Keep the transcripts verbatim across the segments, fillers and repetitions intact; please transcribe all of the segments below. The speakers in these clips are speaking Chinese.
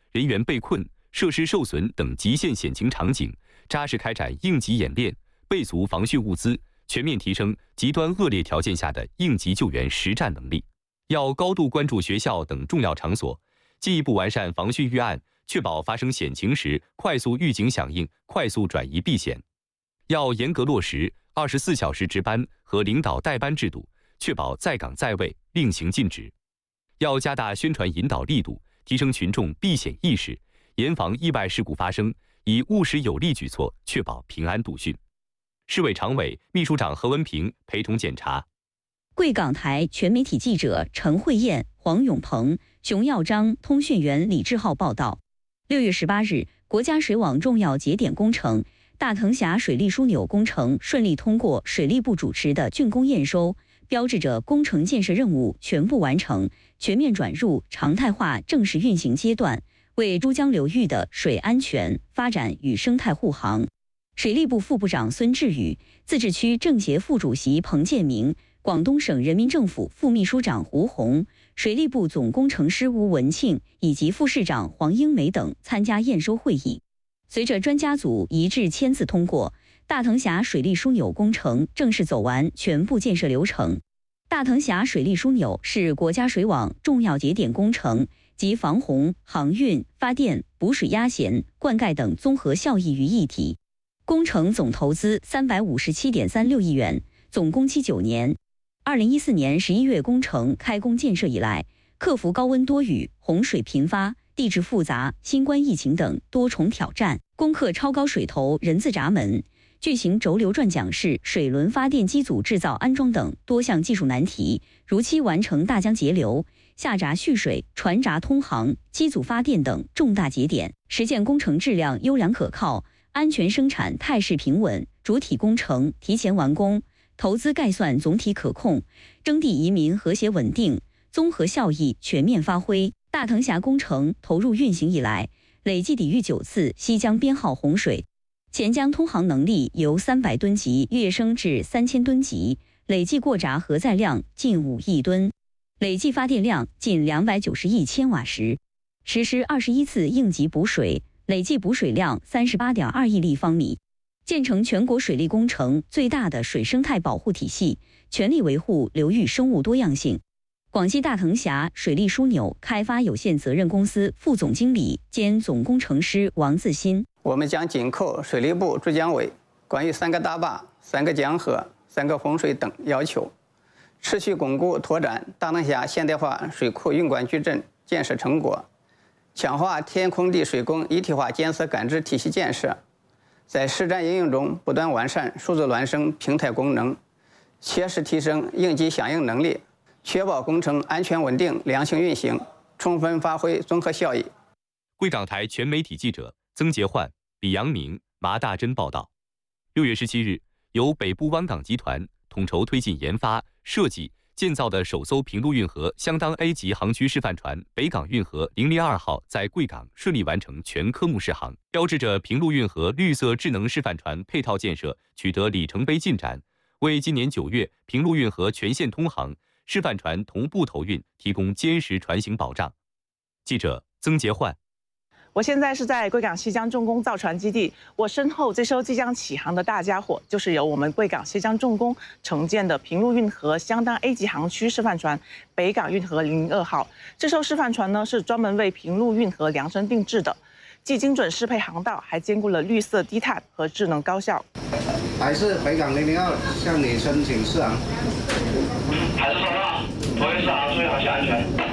人员被困、设施受损等极限险情场景，扎实开展应急演练，备足防汛物资，全面提升极端恶劣条件下的应急救援实战能力。要高度关注学校等重要场所，进一步完善防汛预案，确保发生险情时快速预警响应、快速转移避险。要严格落实二十四小时值班和领导带班制度，确保在岗在位，令行禁止。要加大宣传引导力度，提升群众避险意识，严防意外事故发生，以务实有力举措确保平安度汛。市委常委、秘书长何文平陪同检查。 贵港台全媒体记者陈慧燕、黄永鹏、熊耀章、通讯员李志浩报道。六月十八日，国家水网重要节点工程大藤峡水利枢纽工程顺利通过水利部主持的竣工验收，标志着工程建设任务全部完成，全面转入常态化正式运行阶段，为珠江流域的水安全发展与生态护航。水利部副部长孙志宇、自治区政协副主席彭建明、广东省人民政府副秘书长胡红、水利部总工程师吴文庆以及副市长黄英梅等参加验收会议。随着专家组一致签字通过，大藤峡水利枢纽工程正式走完全部建设流程。大藤峡水利枢纽是国家水网重要节点工程，集防洪、航运、发电、补水压弦、灌溉等综合效益于一体。工程总投资三百五十七点三六亿元，总工期九年。二零一四年十一月工程开工建设以来，克服高温多雨、洪水频发、地质复杂、新冠疫情等多重挑战，攻克超高水头人字闸门、巨型轴流转桨式水轮发电机组制造安装等多项技术难题，如期完成大江节流、下闸蓄水、船闸通航、机组发电等重大节点，实现工程质量优良可靠、安全生产态势平稳，主体工程提前完工，投资概算总体可控，征地移民和谐稳定，综合效益全面发挥。大藤峡工程投入运行以来，累计抵御九次西江编号洪水，钱江通航能力由三百吨级跃升至三千吨级，累计过闸荷载量近五亿吨，累计发电量近两百九十亿千瓦时，实施二十一次应急补水，累计补水量三十八点二亿立方米，建成全国水利工程最大的水生态保护体系，全力维护流域生物多样性。广西大藤峡水利枢纽开发有限责任公司副总经理兼总工程师王自新： 我们将紧扣水利部珠江委关于三个大坝、三个江河、三个洪水等要求，持续巩固拓展大藤峡现代化水库运管矩阵建设成果，强化天空地水工一体化监测感知体系建设，在实战应用中不断完善数字孪生平台功能，切实提升应急响应能力，确保工程安全稳定、良性运行，充分发挥综合效益。 贵港台全媒体记者曾杰焕、李阳明、麻大珍报道。六月十七日，由北部湾港集团统筹推进研发、设计、建造的首艘平陆运河相当 A 级航区示范船北港运河零零二号在贵港顺利完成全科目试航，标志着平陆运河绿色智能示范船配套建设取得里程碑进展，为今年九月平陆运河全线通航、示范船同步投运提供坚实船型保障。记者曾杰焕。 我现在是在贵港西江重工造船基地，我身后这艘即将起航的大家伙，就是由我们贵港西江重工承建的平陆运河相当 A 级航区示范船北港运河零零二号。这艘示范船呢是专门为平陆运河量身定制的，既精准适配航道，还兼顾了绿色低碳和智能高效。 还是北港零零二向你申请试航。 还是收到，不会试航，注意航行安全。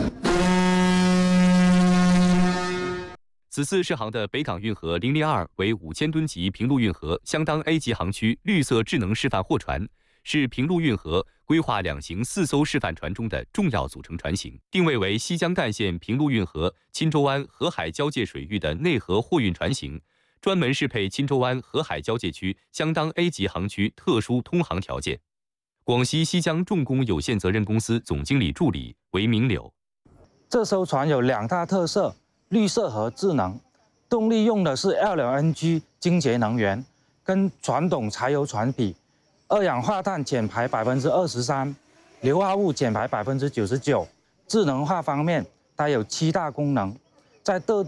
此次试航的北港运河零零二为五千吨级平陆运河相当 A 级航区绿色智能示范货船，是平陆运河规划两型四艘示范船中的重要组成船型，定位为西江干线平陆运河钦州湾河海交界水域的内河货运船型，专门适配钦州湾河海交界区相当 A 级航区特殊通航条件。广西西江重工有限责任公司总经理助理韦明柳： 这艘船有两大特色。绿色和智能，动力用的是 L N G 清洁能源，跟传统柴油船比，二氧化碳减排百分之二十三，硫化物减排百分之九十九。智能化方面，它有七大功能，在特